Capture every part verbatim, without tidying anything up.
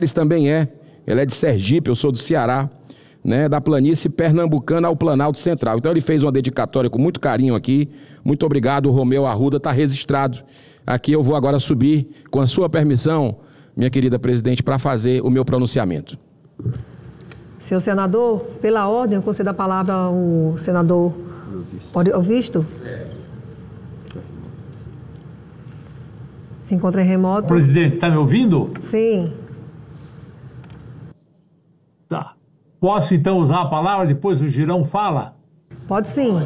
Também é, ela é de Sergipe, eu sou do Ceará, né, da planície pernambucana ao Planalto Central. Então ele fez uma dedicatória com muito carinho aqui. Muito obrigado, Romeu Arruda, está registrado. Aqui eu vou agora subir, com a sua permissão, minha querida presidente, para fazer o meu pronunciamento. Senhor senador, pela ordem, eu concedo a palavra ao senador Augusto. Se encontra em remoto. Presidente, está me ouvindo? Sim. Tá. Posso então usar a palavra, depois o Girão fala? Pode sim.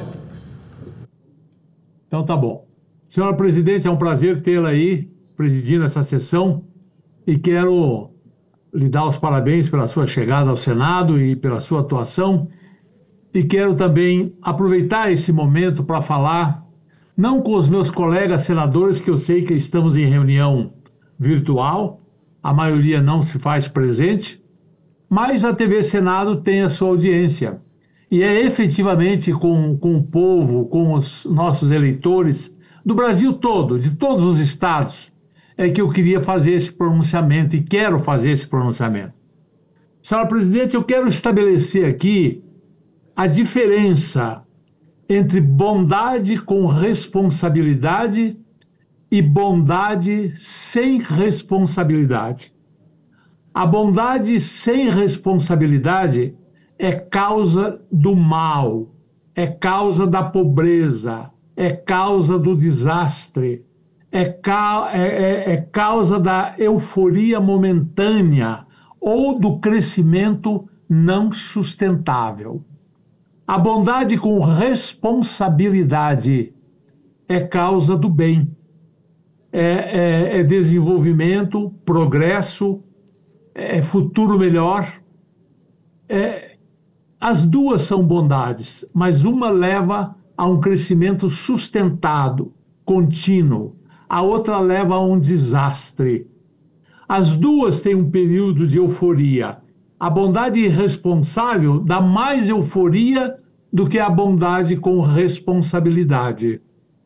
Então tá bom. Senhora presidente, é um prazer tê-la aí presidindo essa sessão e quero lhe dar os parabéns pela sua chegada ao Senado e pela sua atuação e quero também aproveitar esse momento para falar, não com os meus colegas senadores, que eu sei que estamos em reunião virtual, a maioria não se faz presente, mas a T V Senado tem a sua audiência. E é efetivamente com, com o povo, com os nossos eleitores do Brasil todo, de todos os estados, é que eu queria fazer esse pronunciamento e quero fazer esse pronunciamento. Senhora presidente, eu quero estabelecer aqui a diferença entre bondade com responsabilidade e bondade sem responsabilidade. A bondade sem responsabilidade é causa do mal, é causa da pobreza, é causa do desastre, é, ca é, é, é causa da euforia momentânea ou do crescimento não sustentável. A bondade com responsabilidade é causa do bem, é, é, é desenvolvimento, progresso, é futuro melhor. É, as duas são bondades, mas uma leva a um crescimento sustentado, contínuo. A outra leva a um desastre. As duas têm um período de euforia. A bondade irresponsável dá mais euforia do que a bondade com responsabilidade.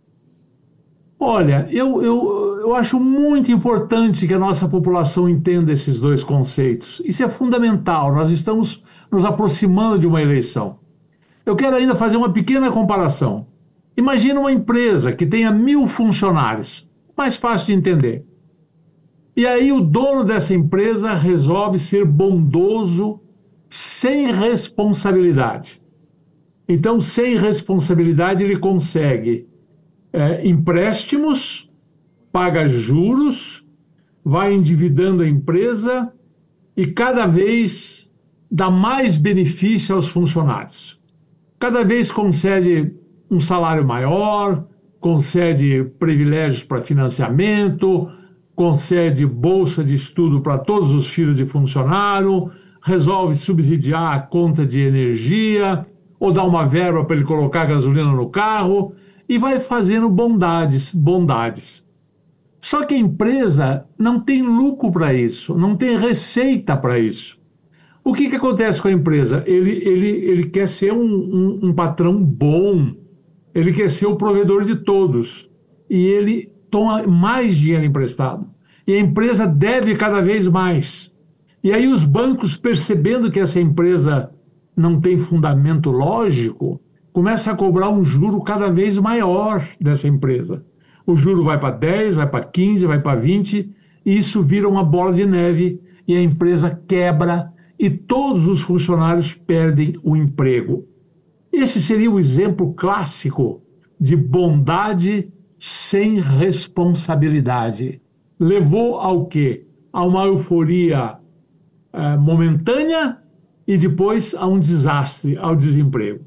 Olha, eu, eu, eu acho muito importante que a nossa população entenda esses dois conceitos. Isso é fundamental. Nós estamos nos aproximando de uma eleição. Eu quero ainda fazer uma pequena comparação. Imagina uma empresa que tenha mil funcionários. Mais fácil de entender. E aí o dono dessa empresa resolve ser bondoso sem responsabilidade. Então, sem responsabilidade, ele consegue é, empréstimos, paga juros, vai endividando a empresa e cada vez dá mais benefício aos funcionários. Cada vez concede um salário maior, concede privilégios para financiamento, concede bolsa de estudo para todos os filhos de funcionário, resolve subsidiar a conta de energia, ou dá uma verba para ele colocar gasolina no carro, e vai fazendo bondades, bondades. Só que a empresa não tem lucro para isso, não tem receita para isso. O que, que acontece com a empresa? Ele, ele, ele quer ser um, um, um patrão bom, ele quer ser o provedor de todos, e ele toma mais dinheiro emprestado. E a empresa deve cada vez mais. E aí os bancos, percebendo que essa empresa não tem fundamento lógico, começam a cobrar um juro cada vez maior dessa empresa. O juro vai para dez, vai para quinze, vai para vinte, e isso vira uma bola de neve, e a empresa quebra, e todos os funcionários perdem o emprego. Esse seria o exemplo clássico de bondade sem responsabilidade. Levou ao quê? A uma euforia eh, momentânea e depois a um desastre, ao desemprego.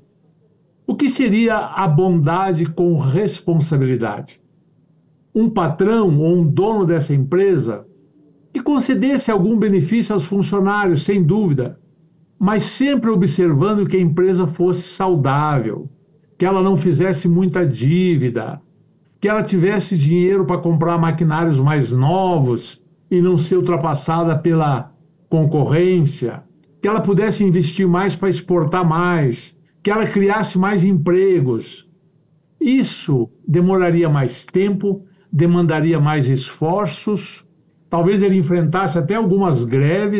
O que seria a bondade com responsabilidade? Um patrão ou um dono dessa empresa que concedesse algum benefício aos funcionários, sem dúvida, mas sempre observando que a empresa fosse saudável, que ela não fizesse muita dívida, que ela tivesse dinheiro para comprar maquinários mais novos e não ser ultrapassada pela concorrência, que ela pudesse investir mais para exportar mais, que ela criasse mais empregos. Isso demoraria mais tempo, demandaria mais esforços, talvez ele enfrentasse até algumas greves.